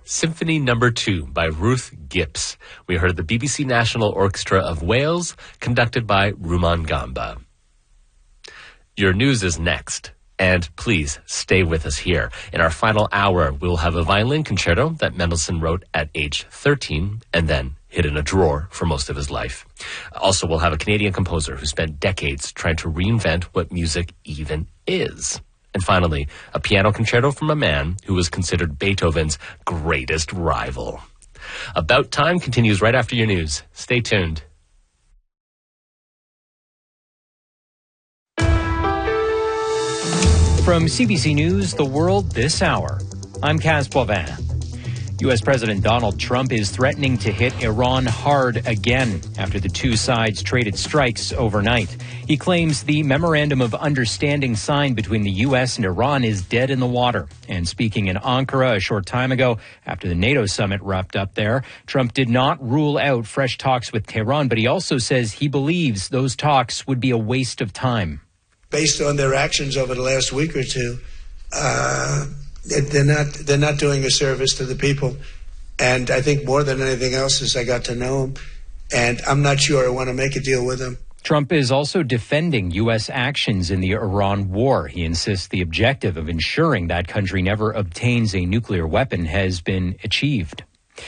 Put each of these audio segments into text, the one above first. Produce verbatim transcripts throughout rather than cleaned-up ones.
Symphony Number Two by Ruth Gips. We heard the B B C National Orchestra of Wales, conducted by Rumaan Gamba. Your news is next. And please stay with us here. In our final hour, we'll have a violin concerto that Mendelssohn wrote at age thirteen and then hid in a drawer for most of his life. Also, we'll have a Canadian composer who spent decades trying to reinvent what music even is. And finally, a piano concerto from a man who was considered Beethoven's greatest rival. About Time continues right after your news. Stay tuned. From C B C News, The World This Hour, I'm Kaz Poivin. U S. President Donald Trump is threatening to hit Iran hard again after the two sides traded strikes overnight. He claims the memorandum of understanding signed between the U S and Iran is dead in the water. And speaking in Ankara a short time ago, after the NATO summit wrapped up there, Trump did not rule out fresh talks with Tehran, but he also says he believes those talks would be a waste of time. Based on their actions over the last week or two, uh, they're not they're not doing a service to the people. And I think more than anything else is I got to know them, and I'm not sure I want to make a deal with them. Trump is also defending U S actions in the Iran war. He insists the objective of ensuring that country never obtains a nuclear weapon has been achieved.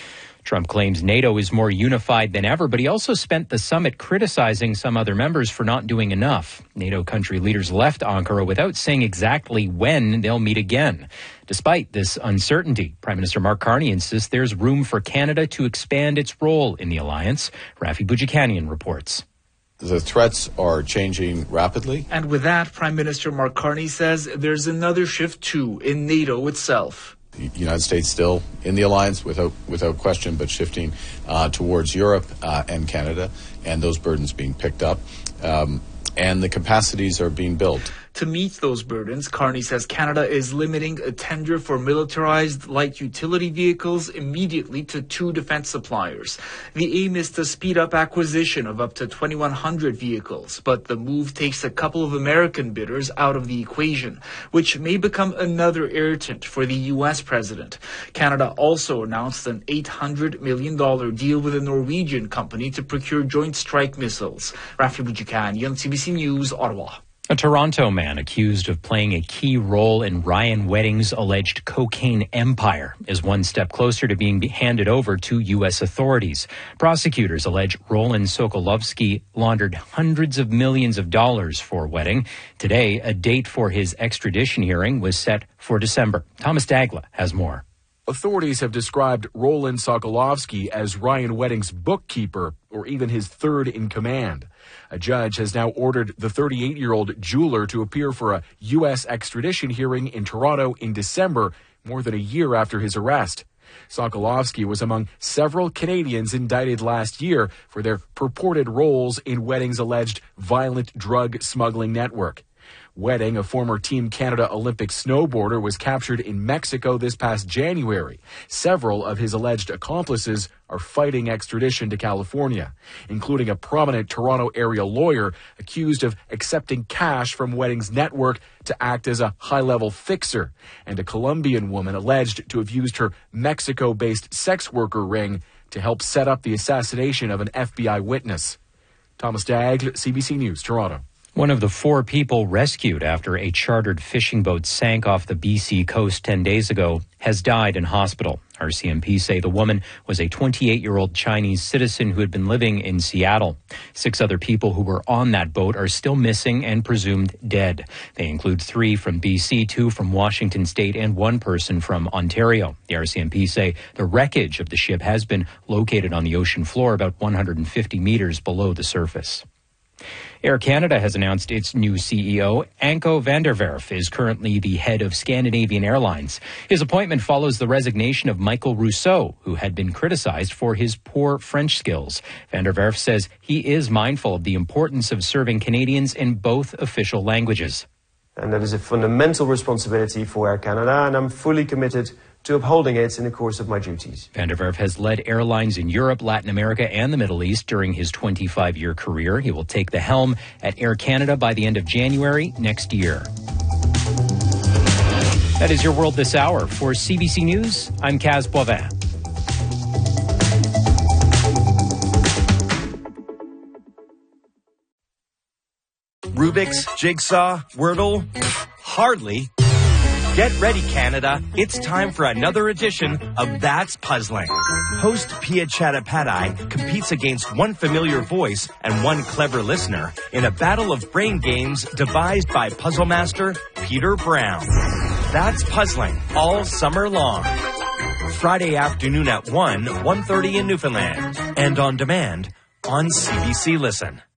Trump claims NATO is more unified than ever, but he also spent the summit criticizing some other members for not doing enough. NATO country leaders left Ankara without saying exactly when they'll meet again. Despite this uncertainty, Prime Minister Mark Carney insists there's room for Canada to expand its role in the alliance. Rafi Boudjikanian reports. The threats are changing rapidly. And with that, Prime Minister Mark Carney says there's another shift too in NATO itself. The United States still in the alliance without without question, but shifting uh, towards Europe uh, and Canada, and those burdens being picked up, um, and the capacities are being built. To meet those burdens, Carney says Canada is limiting a tender for militarized light utility vehicles immediately to two defense suppliers. The aim is to speed up acquisition of up to twenty-one hundred vehicles, but the move takes a couple of American bidders out of the equation, which may become another irritant for the U S president. Canada also announced an eight hundred million dollars deal with a Norwegian company to procure Joint Strike missiles. Rafi Boudjikanian, C B C News, Ottawa. A Toronto man accused of playing a key role in Ryan Wedding's alleged cocaine empire is one step closer to being handed over to U S authorities. Prosecutors allege Roland Sokolovsky laundered hundreds of millions of dollars for Wedding. Today, a date for his extradition hearing was set for December. Thomas Dagla has more. Authorities have described Roland Sokolovsky as Ryan Wedding's bookkeeper, or even his third in command. A judge has now ordered the thirty-eight-year-old jeweler to appear for a U S extradition hearing in Toronto in December, more than a year after his arrest. Sokolovsky was among several Canadians indicted last year for their purported roles in Wedding's alleged violent drug smuggling network. Wedding, a former Team Canada Olympic snowboarder, was captured in Mexico this past January. Several of his alleged accomplices are fighting extradition to California, including a prominent Toronto area lawyer accused of accepting cash from Wedding's network to act as a high-level fixer, and a Colombian woman alleged to have used her Mexico-based sex worker ring to help set up the assassination of an F B I witness. Thomas Dagg, C B C News, Toronto. One of the four people rescued after a chartered fishing boat sank off the B C coast ten days ago has died in hospital. R C M P say the woman was a twenty-eight-year-old Chinese citizen who had been living in Seattle. Six other people who were on that boat are still missing and presumed dead. They include three from B C, two from Washington State, and one person from Ontario. The R C M P say the wreckage of the ship has been located on the ocean floor about one hundred fifty meters below the surface. Air Canada has announced its new C E O. Anko van der Werf is currently the head of Scandinavian Airlines. His appointment follows the resignation of Michael Rousseau, who had been criticized for his poor French skills. Van der Werf says he is mindful of the importance of serving Canadians in both official languages. And that is a fundamental responsibility for Air Canada, and I'm fully committed to upholding it in the course of my duties. Van der Werf has led airlines in Europe, Latin America, and the Middle East during his twenty-five-year career. He will take the helm at Air Canada by the end of January next year. That is your world this hour. For C B C News, I'm Kaz Boivin. Rubik's, Jigsaw, Wordle? Hardly. Get ready, Canada. It's time for another edition of That's Puzzling. Host Pia Chattopadhyay competes against one familiar voice and one clever listener in a battle of brain games devised by puzzle master Peter Brown. That's Puzzling all summer long. Friday afternoon at one, one thirty in Newfoundland. And on demand on C B C Listen.